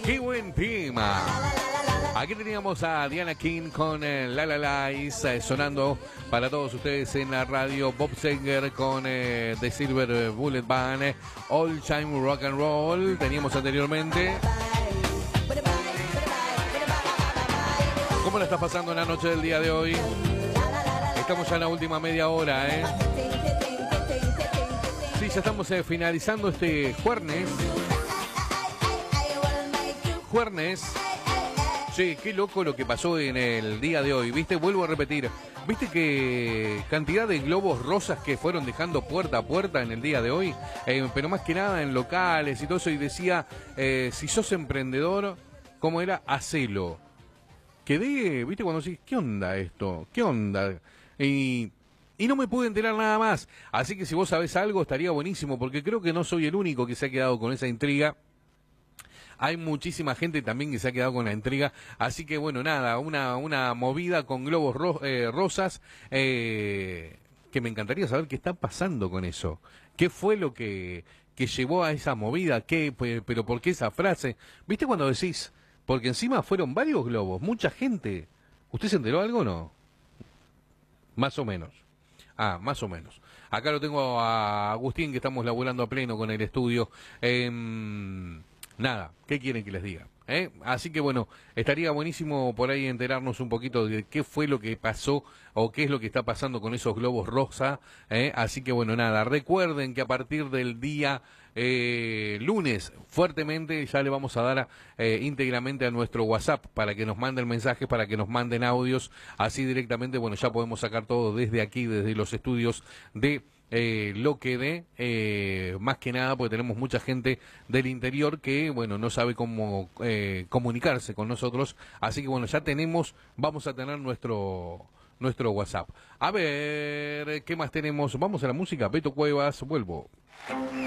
¡Qué buen tema! Aquí teníamos a Diana King con La La Lais sonando para todos ustedes en la radio. Bob Seger con The Silver Bullet Band, All Time Rock and Roll. Teníamos anteriormente. ¿Cómo la estás pasando en la noche del día de hoy? Estamos ya en la última media hora, ¿eh? Sí, ya estamos finalizando este jueves. Sí, qué loco lo que pasó en el día de hoy, ¿viste? Vuelvo a repetir, ¿viste qué cantidad de globos rosas que fueron dejando puerta a puerta en el día de hoy? Pero más que nada en locales y todo eso, y decía, si sos emprendedor, ¿cómo era? Hacelo. Quedé, ¿viste? Cuando decís, ¿qué onda esto? ¿Qué onda? Y no me pude enterar nada más, así que si vos sabés algo estaría buenísimo, porque creo que no soy el único que se ha quedado con esa intriga. Hay muchísima gente también que se ha quedado con la intriga, así que bueno, nada, una movida con globos rosas, que me encantaría saber qué está pasando con eso. ¿Qué fue lo que llevó a esa movida? ¿Pero por qué esa frase? ¿Viste cuando decís? Porque encima fueron varios globos, mucha gente. ¿Usted se enteró algo o no? Más o menos. Ah, más o menos. Acá lo tengo a Agustín, que estamos laburando a pleno con el estudio. Nada, ¿qué quieren que les diga? Así que bueno, estaría buenísimo por ahí enterarnos un poquito de qué fue lo que pasó o qué es lo que está pasando con esos globos rosa. Así que bueno, nada, recuerden que a partir del día lunes, fuertemente, ya le vamos a dar íntegramente a nuestro WhatsApp para que nos manden mensajes, para que nos manden audios, así directamente, bueno, ya podemos sacar todo desde aquí, desde los estudios de lo que dé, más que nada porque tenemos mucha gente del interior que, bueno, no sabe cómo comunicarse con nosotros, así que bueno, vamos a tener nuestro WhatsApp. A ver, ¿qué más tenemos? Vamos a la música, Beto Cuevas, vuelvo.